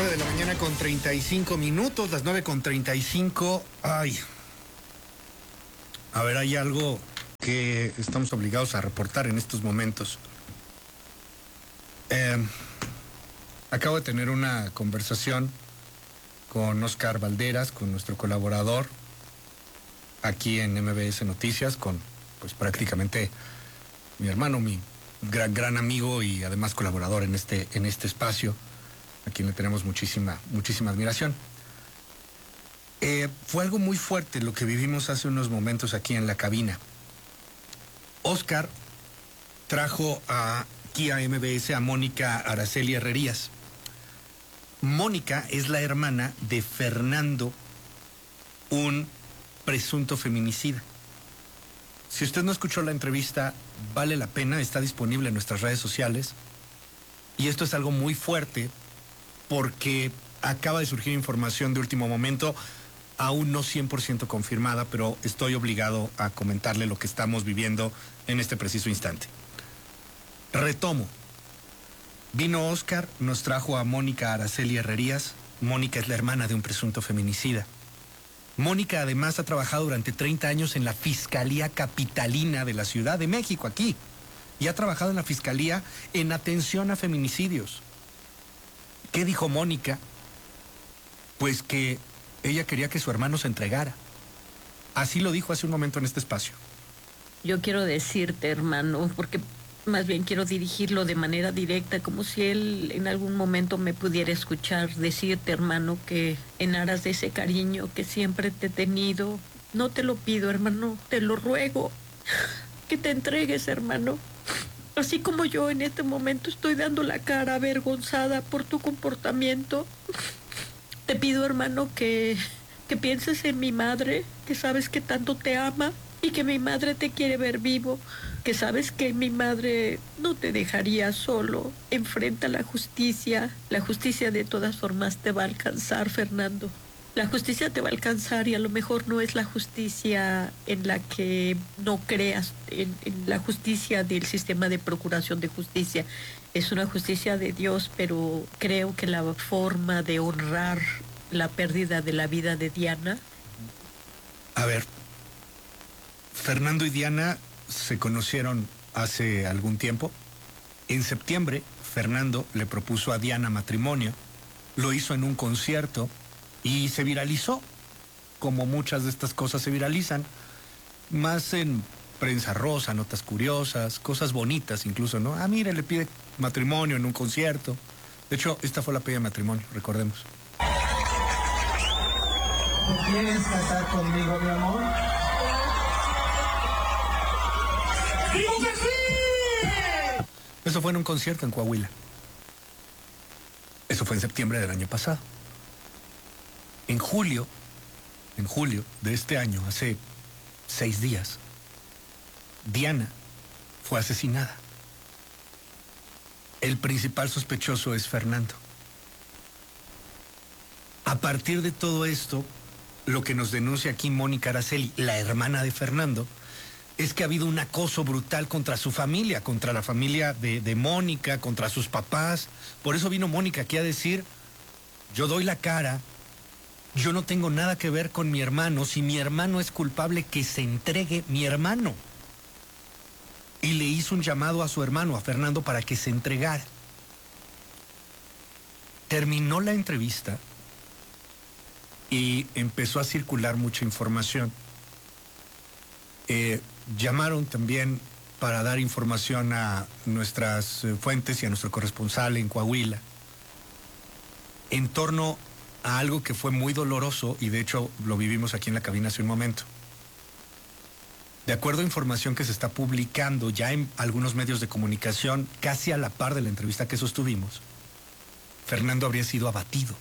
9 de la mañana con 35 minutos, las 9 con 35. Ay. A ver, hay algo que estamos obligados a reportar en estos momentos. Acabo de tener una conversación con Oscar Valderas, con nuestro colaborador aquí en MBS Noticias, con pues prácticamente mi hermano, mi gran amigo y además colaborador en este espacio, a quien le tenemos muchísima admiración. Fue algo muy fuerte lo que vivimos hace unos momentos aquí en la cabina. Oscar trajo aquí a MBS a Mónica Araceli Herrerías. Mónica es la hermana de Fernando, un presunto feminicida. Si usted no escuchó la entrevista, vale la pena, está disponible en nuestras redes sociales. Y esto es algo muy fuerte porque acaba de surgir información de último momento, aún no 100% confirmada, pero estoy obligado a comentarle lo que estamos viviendo en este preciso instante. Retomo. Vino Oscar, nos trajo a Mónica Araceli Herrerías. Mónica es la hermana de un presunto feminicida. Mónica además ha trabajado durante 30 años en la Fiscalía Capitalina de la Ciudad de México, aquí. Y ha trabajado en la Fiscalía en atención a feminicidios. ¿Qué dijo Mónica? Pues que ella quería que su hermano se entregara. Así lo dijo hace un momento en este espacio. Yo quiero decirte, hermano, porque más bien quiero dirigirlo de manera directa, como si él en algún momento me pudiera escuchar, decirte, hermano, que en aras de ese cariño que siempre te he tenido, no te lo pido, hermano, te lo ruego, que te entregues, hermano. Así como yo en este momento estoy dando la cara avergonzada por tu comportamiento, te pido, hermano, que pienses en mi madre, que sabes que tanto te ama y que mi madre te quiere ver vivo, que sabes que mi madre no te dejaría solo. Enfrenta la justicia de todas formas te va a alcanzar, Fernando. La justicia te va a alcanzar y a lo mejor no es la justicia en la que no creas, en la justicia del sistema de procuración de justicia. Es una justicia de Dios, pero creo que la forma de honrar la pérdida de la vida de Diana. A ver, Fernando y Diana se conocieron hace algún tiempo. En septiembre, Fernando le propuso a Diana matrimonio, lo hizo en un concierto y se viralizó, como muchas de estas cosas se viralizan, más en prensa rosa, notas curiosas, cosas bonitas incluso, ¿no? Ah, mire, le pide matrimonio en un concierto. De hecho, esta fue la pedida de matrimonio, recordemos. ¿Quieres casar conmigo, mi amor? ¡Digo que sí! Eso fue en un concierto en Coahuila. Eso fue en septiembre del año pasado. En julio de este año, hace 6 días, Diana fue asesinada. El principal sospechoso es Fernando. A partir de todo esto, lo que nos denuncia aquí Mónica Araceli, la hermana de Fernando, es que ha habido un acoso brutal contra su familia, contra la familia de Mónica, contra sus papás. Por eso vino Mónica aquí a decir, yo doy la cara, yo no tengo nada que ver con mi hermano, si mi hermano es culpable, que se entregue mi hermano. Y le hizo un llamado a su hermano, a Fernando, para que se entregara. Terminó la entrevista y empezó a circular mucha información. Llamaron también para dar información a nuestras fuentes y a nuestro corresponsal en Coahuila en torno a algo que fue muy doloroso y de hecho lo vivimos aquí en la cabina hace un momento. De acuerdo a información que se está publicando ya en algunos medios de comunicación, casi a la par de la entrevista que sostuvimos, Fernando habría sido abatido.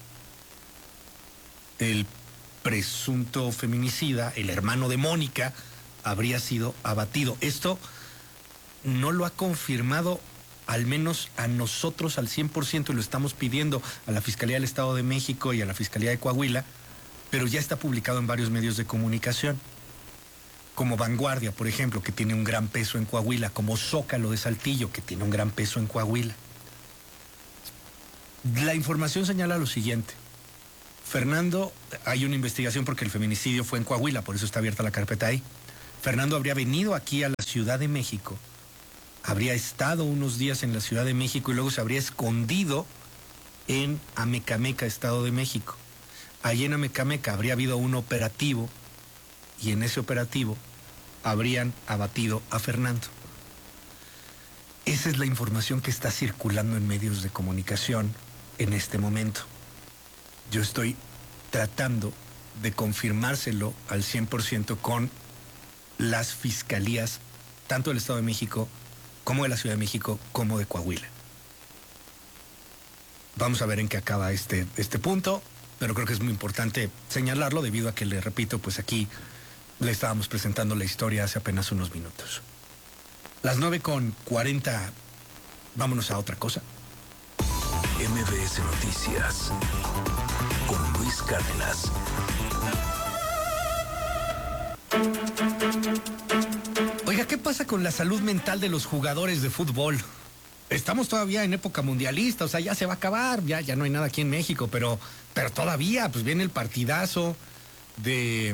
El presunto feminicida, el hermano de Mónica, habría sido abatido. Esto no lo ha confirmado, al menos a nosotros al 100%, y lo estamos pidiendo a la Fiscalía del Estado de México y a la Fiscalía de Coahuila, pero ya está publicado en varios medios de comunicación, como Vanguardia, por ejemplo, que tiene un gran peso en Coahuila, como Zócalo de Saltillo, que tiene un gran peso en Coahuila. La información señala lo siguiente. Fernando, hay una investigación porque el feminicidio fue en Coahuila, por eso está abierta la carpeta ahí. Fernando habría venido aquí a la Ciudad de México, habría estado unos días en la Ciudad de México y luego se habría escondido en Amecameca, Estado de México. Allí en Amecameca habría habido un operativo y en ese operativo habrían abatido a Fernando. Esa es la información que está circulando en medios de comunicación en este momento. Yo estoy tratando de confirmárselo al 100% con las fiscalías, tanto del Estado de México, como de la Ciudad de México, como de Coahuila. Vamos a ver en qué acaba este punto, pero creo que es muy importante señalarlo debido a que, le repito, pues aquí le estábamos presentando la historia hace apenas unos minutos. Las 9:40, vámonos a otra cosa. MBS Noticias con Luis Cárdenas. Oiga, ¿qué pasa con la salud mental de los jugadores de fútbol? Estamos todavía en época mundialista, o sea, ya se va a acabar, ya no hay nada aquí en México, pero todavía, pues viene el partidazo de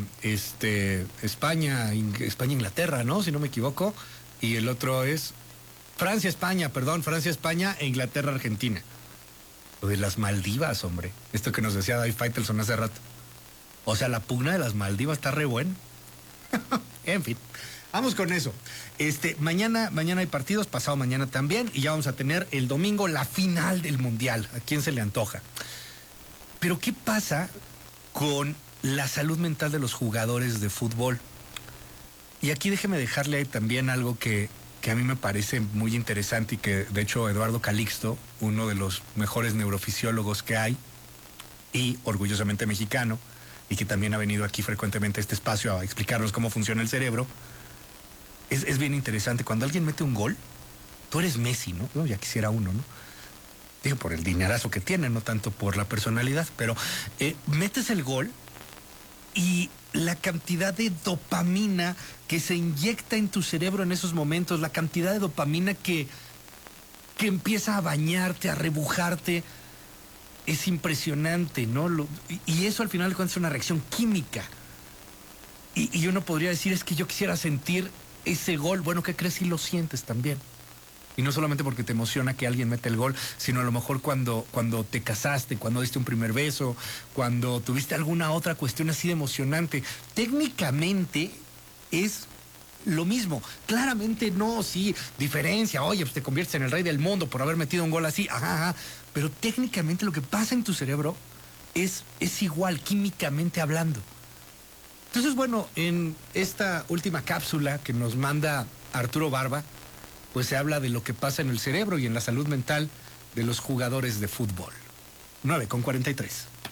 España-Inglaterra, ¿no? Si no me equivoco, y el otro es Francia-España e Inglaterra-Argentina. Lo de las Maldivas, hombre, esto que nos decía David Faitelson hace rato. O sea, la pugna de las Maldivas está re buena. En fin, vamos con eso. Mañana hay partidos, pasado mañana también, y ya vamos a tener el domingo la final del Mundial. ¿A quién se le antoja? Pero ¿qué pasa con la salud mental de los jugadores de fútbol? Y aquí déjeme dejarle también algo que a mí me parece muy interesante y que, de hecho, Eduardo Calixto, uno de los mejores neurofisiólogos que hay, y orgullosamente mexicano, y que también ha venido aquí frecuentemente a este espacio a explicarnos cómo funciona el cerebro, es bien interesante. Cuando alguien mete un gol, tú eres Messi, ¿no? Ya quisiera uno, ¿no? Digo, por el dinerazo que tiene, no tanto por la personalidad, pero metes el gol y la cantidad de dopamina que se inyecta en tu cerebro en esos momentos, la cantidad de dopamina que empieza a bañarte, a rebujarte, es impresionante, ¿no? Y eso al final de cuentas es una reacción química. Y uno podría decir, es que yo quisiera sentir ese gol. Bueno, ¿qué crees? Si lo sientes también. Y no solamente porque te emociona que alguien mete el gol, sino a lo mejor cuando te casaste, cuando diste un primer beso, cuando tuviste alguna otra cuestión así de emocionante. Técnicamente es lo mismo. Claramente no, sí, diferencia. Oye, pues te conviertes en el rey del mundo por haber metido un gol así. Ajá. Pero técnicamente lo que pasa en tu cerebro es igual, químicamente hablando. Entonces, bueno, en esta última cápsula que nos manda Arturo Barba, pues se habla de lo que pasa en el cerebro y en la salud mental de los jugadores de fútbol. 9:43.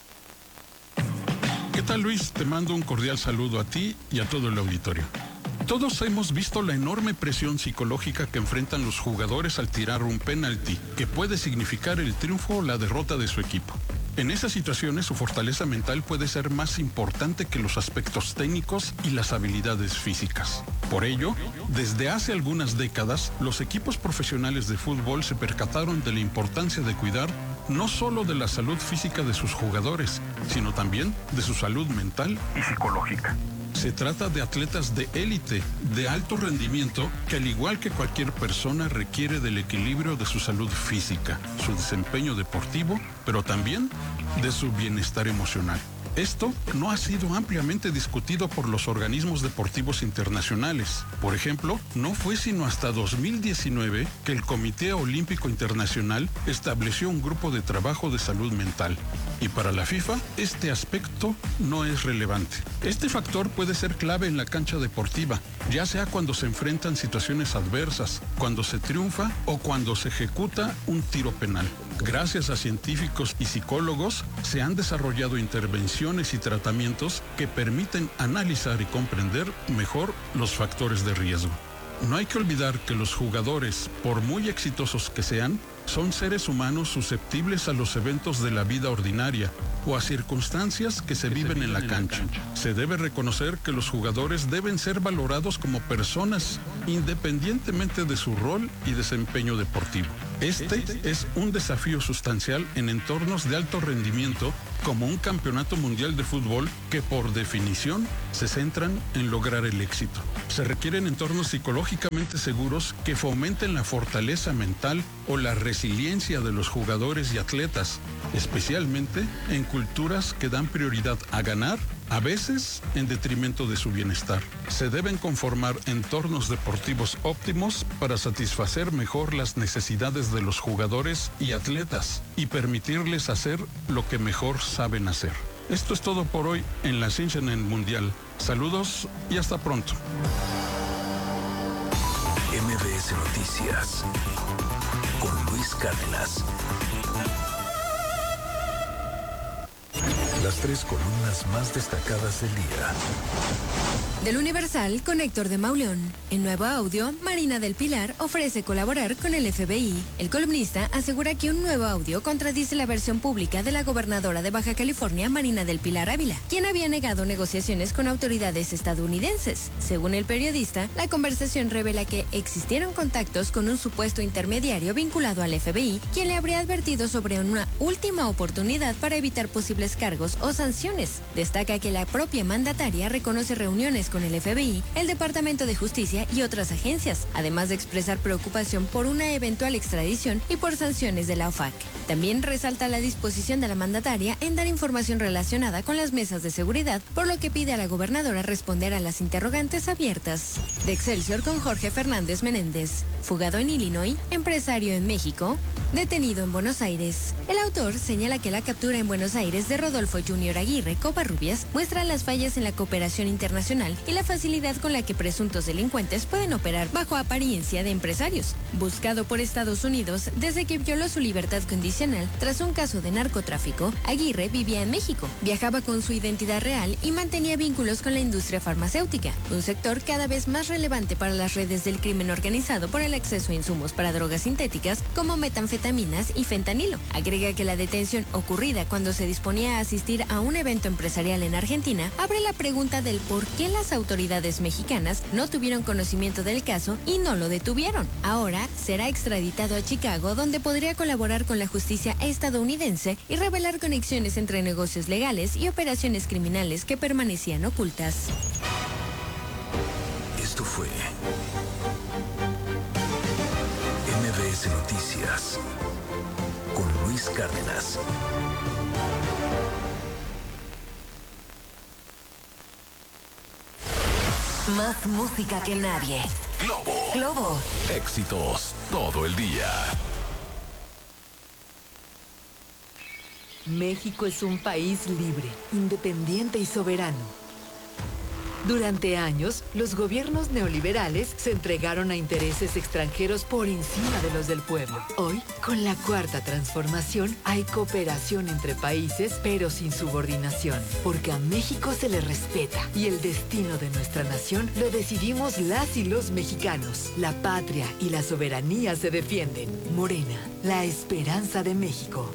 ¿Qué tal, Luis? Te mando un cordial saludo a ti y a todo el auditorio. Todos hemos visto la enorme presión psicológica que enfrentan los jugadores al tirar un penalti, que puede significar el triunfo o la derrota de su equipo. En esas situaciones, su fortaleza mental puede ser más importante que los aspectos técnicos y las habilidades físicas. Por ello, desde hace algunas décadas, los equipos profesionales de fútbol se percataron de la importancia de cuidar no solo de la salud física de sus jugadores, sino también de su salud mental y psicológica. Se trata de atletas de élite, de alto rendimiento, que al igual que cualquier persona requiere del equilibrio de su salud física, su desempeño deportivo, pero también de su bienestar emocional. Esto no ha sido ampliamente discutido por los organismos deportivos internacionales. Por ejemplo, no fue sino hasta 2019 que el Comité Olímpico Internacional estableció un grupo de trabajo de salud mental. Y para la FIFA, este aspecto no es relevante. Este factor puede ser clave en la cancha deportiva, ya sea cuando se enfrentan situaciones adversas, cuando se triunfa o cuando se ejecuta un tiro penal. Gracias a científicos y psicólogos, se han desarrollado intervenciones y tratamientos que permiten analizar y comprender mejor los factores de riesgo. No hay que olvidar que los jugadores, por muy exitosos que sean, son seres humanos susceptibles a los eventos de la vida ordinaria o a circunstancias que se viven en la cancha. Se debe reconocer que los jugadores deben ser valorados como personas, independientemente de su rol y desempeño deportivo. Este es un desafío sustancial en entornos de alto rendimiento, como un campeonato mundial de fútbol que por definición se centran en lograr el éxito. Se requieren entornos psicológicamente seguros que fomenten la fortaleza mental o la resiliencia de los jugadores y atletas, especialmente en culturas que dan prioridad a ganar, a veces en detrimento de su bienestar. Se deben conformar entornos deportivos óptimos para satisfacer mejor las necesidades de los jugadores y atletas y permitirles hacer lo que mejor saben hacer. Esto es todo por hoy en la Ciencia en el Mundial. Saludos y hasta pronto. MBS Noticias con Luis Cárdenas. Las 3 columnas más destacadas del día. Del Universal, con Héctor de Mauleón. En nuevo audio, Marina del Pilar ofrece colaborar con el FBI. El columnista asegura que un nuevo audio contradice la versión pública de la gobernadora de Baja California, Marina del Pilar Ávila, quien había negado negociaciones con autoridades estadounidenses. Según el periodista, la conversación revela que existieron contactos con un supuesto intermediario vinculado al FBI, quien le habría advertido sobre una última oportunidad para evitar posibles cargos o sanciones. Destaca que la propia mandataria reconoce reuniones con el FBI, el Departamento de Justicia y otras agencias, además de expresar preocupación por una eventual extradición y por sanciones de la OFAC. También resalta la disposición de la mandataria en dar información relacionada con las mesas de seguridad, por lo que pide a la gobernadora responder a las interrogantes abiertas. De Excelsior, con Jorge Fernández Menéndez. Fugado en Illinois, empresario en México, detenido en Buenos Aires. El autor señala que la captura en Buenos Aires de Rodolfo Junior Aguirre Covarrubias muestra las fallas en la cooperación internacional y la facilidad con la que presuntos delincuentes pueden operar bajo apariencia de empresarios. Buscado por Estados Unidos desde que violó su libertad condicional tras un caso de narcotráfico, Aguirre vivía en México, viajaba con su identidad real y mantenía vínculos con la industria farmacéutica, un sector cada vez más relevante para las redes del crimen organizado por el acceso a insumos para drogas sintéticas como metanfetaminas y fentanilo. Agrega que la detención ocurrida cuando se disponía a asistir a un evento empresarial en Argentina abre la pregunta del por qué las autoridades mexicanas no tuvieron conocimiento del caso y no lo detuvieron. Ahora será extraditado a Chicago, donde podría colaborar con la justicia estadounidense y revelar conexiones entre negocios legales y operaciones criminales que permanecían ocultas. Esto fue MBS Noticias con Luis Cárdenas. Más música que nadie. Globo. Éxitos todo el día. México es un país libre, independiente y soberano. Durante años, los gobiernos neoliberales se entregaron a intereses extranjeros por encima de los del pueblo. Hoy, con la Cuarta Transformación, hay cooperación entre países, pero sin subordinación, porque a México se le respeta y el destino de nuestra nación lo decidimos las y los mexicanos. La patria y la soberanía se defienden. Morena, la esperanza de México.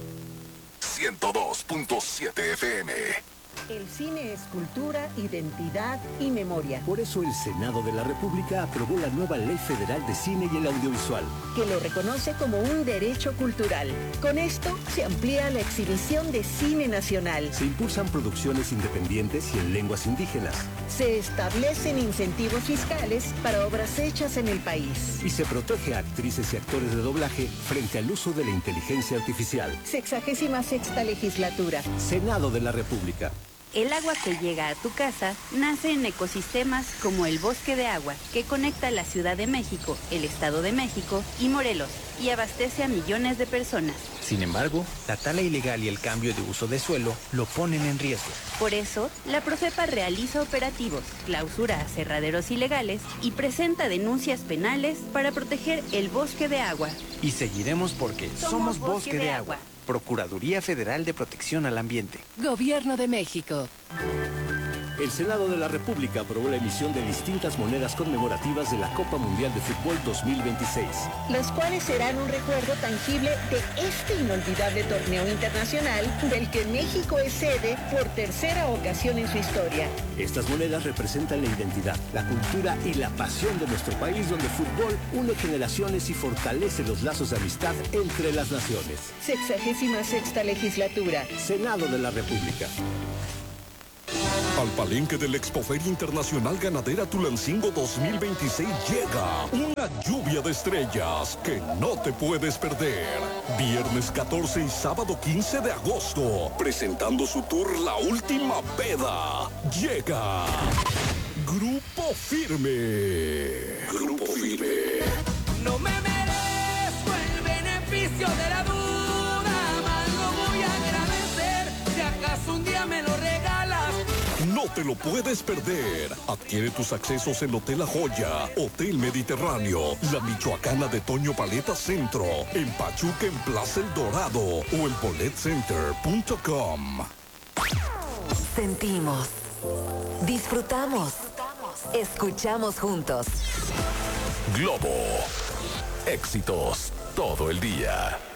102.7 FM. El cine es cultura, identidad y memoria. Por eso el Senado de la República aprobó la nueva Ley Federal de Cine y el Audiovisual, Que lo reconoce como un derecho cultural. Con esto se amplía la exhibición de cine nacional. se impulsan producciones independientes y en lenguas indígenas, Se establecen incentivos fiscales para obras hechas en el país. y se protege a actrices y actores de doblaje frente al uso de la inteligencia artificial. 66ª legislatura. Senado de la República. El agua que llega a tu casa nace en ecosistemas como el Bosque de Agua, que conecta la Ciudad de México, el Estado de México y Morelos, y abastece a millones de personas. Sin embargo, la tala ilegal y el cambio de uso de suelo lo ponen en riesgo. Por eso, la Profepa realiza operativos, clausura aserraderos ilegales y presenta denuncias penales para proteger el Bosque de Agua. Y seguiremos porque somos Bosque de Agua. Procuraduría Federal de Protección al Ambiente. Gobierno de México. El Senado de la República aprobó la emisión de distintas monedas conmemorativas de la Copa Mundial de Fútbol 2026. Las cuales serán un recuerdo tangible de este inolvidable torneo internacional del que México es sede por tercera ocasión en su historia. Estas monedas representan la identidad, la cultura y la pasión de nuestro país, donde el fútbol une generaciones y fortalece los lazos de amistad entre las naciones. 66ª legislatura. Senado de la República. Al palenque del Expoferia Internacional Ganadera Tulancingo 2026 llega una lluvia de estrellas que no te puedes perder. Viernes 14 y sábado 15 de agosto, presentando su tour La Última Peda. Llega Grupo Firme. Grupo Firme. No me merezco el beneficio de la duda, más lo voy a agradecer si acaso un día me lo regalas. No te lo puedes perder. Adquiere tus accesos en Hotel La Joya, Hotel Mediterráneo, La Michoacana de Toño Paleta Centro, en Pachuca en Plaza El Dorado o en boletcenter.com. Sentimos, disfrutamos, escuchamos juntos. Globo. Éxitos todo el día.